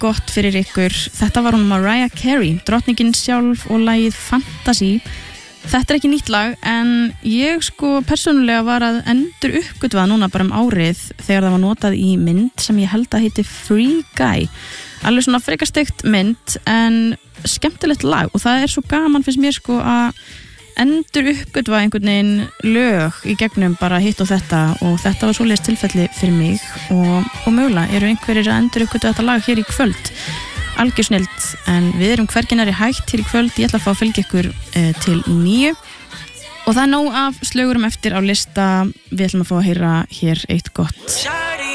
gott fyrir ykkur. Þetta var hún Mariah Carey, drottningin sjálf og lagið Fantasy. Þetta ekki nýtt lag en ég persónulega var að endur uppgötva núna bara árið þegar það var notað í mynd sem ég held að heiti Free Guy. Alveg svona frekar steikt mynd en skemmtilegt lag og það svo gaman finnst mér að endur uppgötva einhvern veginn lög í gegnum bara hitt og þetta var svoleiðis tilfelli fyrir mig og mögulega eru einhverjir að endur uppgötva þetta lag hér í kvöld. Algjör snillt, en við erum hverginari hægt hér í kvöld. Ég ætla að fá að fylgja ykkur til 9 og það nóg af slögurum eftir á lista. Við ætlum að fá að heyra hér eitt gott